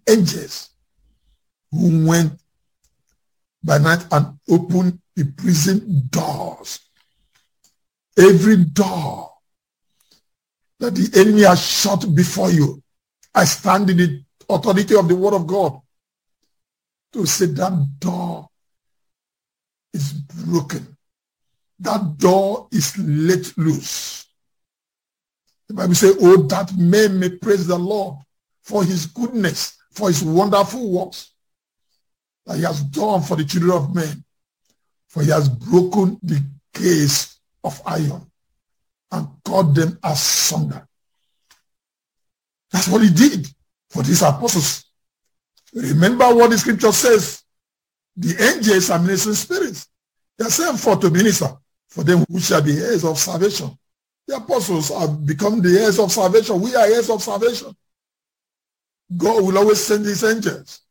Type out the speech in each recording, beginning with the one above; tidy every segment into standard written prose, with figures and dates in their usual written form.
angels who went by night and opened the prison doors. Every door that the enemy has shut before you, I stand in the authority of the word of God to say that door is broken. That door is let loose. The Bible says, oh, that men may praise the Lord for his goodness, for his wonderful works that he has done for the children of men. For he has broken the case of iron and cut them asunder. That's what he did for these apostles. Remember what the scripture says. The angels are ministering spirits. They are sent forth to minister for them who shall be heirs of salvation. The apostles have become the heirs of salvation. We are heirs of salvation. God will always send his angels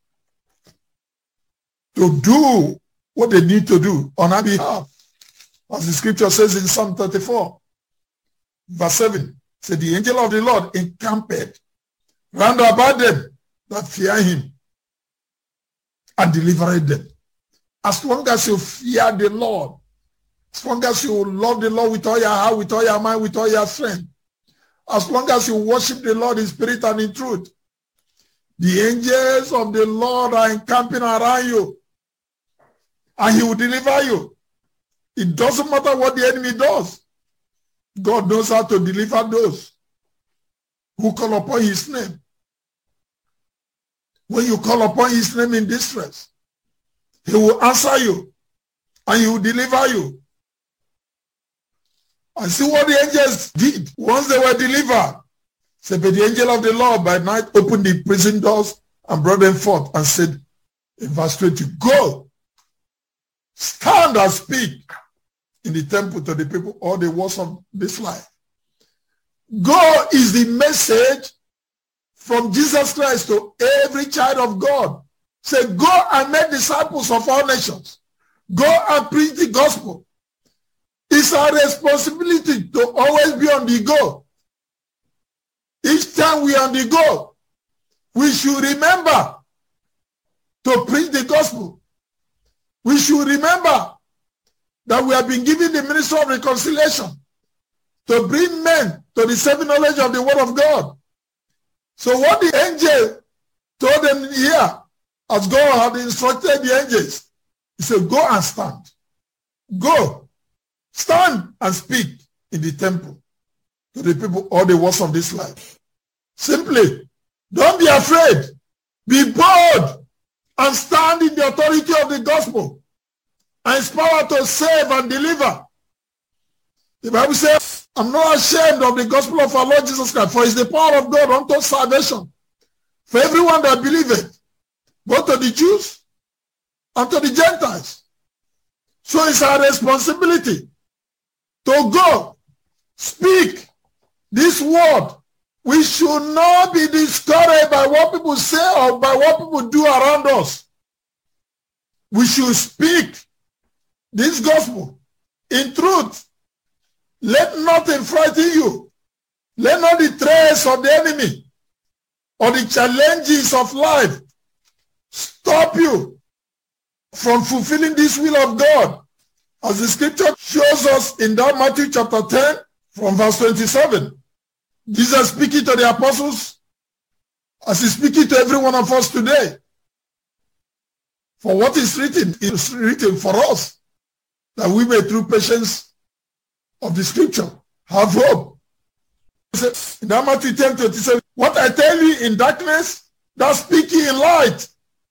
to do what they need to do on our behalf. As the scripture says in Psalm 34, verse 7, said the angel of the Lord encamped round about them that fear him and delivered them. As long as you fear the Lord, as long as you love the Lord with all your heart, with all your mind, with all your strength, as long as you worship the Lord in spirit and in truth, the angels of the Lord are encamping around you, and he will deliver you. It doesn't matter what the enemy does. God knows how to deliver those who call upon his name. When you call upon his name in distress, he will answer you and he will deliver you. And see what the angels did once they were delivered. So, but the angel of the Lord by night opened the prison doors and brought them forth and said in verse 20, go, stand and speak in the temple to the people all the words of this life. Go is the message from Jesus Christ to every child of God. Say, go and make disciples of all nations. Go and preach the gospel. It's our responsibility to always be on the go. Each time we are on the go, we should remember to preach the gospel. We should remember that we have been given the ministry of reconciliation to bring men to the saving knowledge of the word of God. So what the angel told them here, as God had instructed the angels, he said, go and stand. Go, stand and speak in the temple to the people all the words of this life. Simply, don't be afraid. Be bold and stand in the authority of the gospel and its power to save and deliver. The Bible says, I'm not ashamed of the gospel of our Lord Jesus Christ, for it's the power of God unto salvation for everyone that believeth, both to the Jews and to the Gentiles. So it's our responsibility to go, speak this word. We should not be discouraged by what people say or by what people do around us. We should speak this gospel in truth. Let nothing frighten you. Let not the threats of the enemy or the challenges of life stop you from fulfilling this will of God. As the scripture shows us in that Matthew chapter 10 from verse 27. Jesus speaking to the apostles as he's speaking to every one of us today. For what is written for us, that we may through patience of the scripture have hope. In that Matthew 10:27, what I tell you in darkness, that speak ye in light.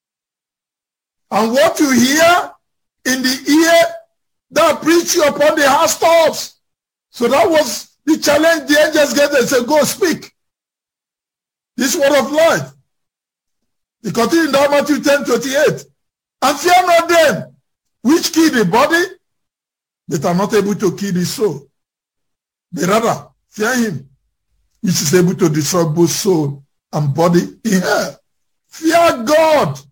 And what you hear in the ear, that preach you upon the housetops. So that was the challenge the angels gave. They said, go speak this word of life. They continue in that Matthew 10:28. And fear not them which kill the body, but are not able to kill the soul. But rather, fear him which is able to destroy both soul and body in hell. Fear God.